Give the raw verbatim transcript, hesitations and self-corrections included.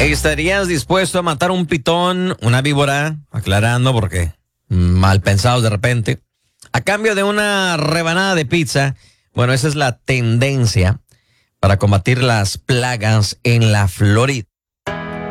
¿Estarías dispuesto a matar un pitón, una víbora, aclarando porque mal pensados de repente, a cambio de una rebanada de pizza? Bueno, esa es la tendencia para combatir las plagas en la Florida.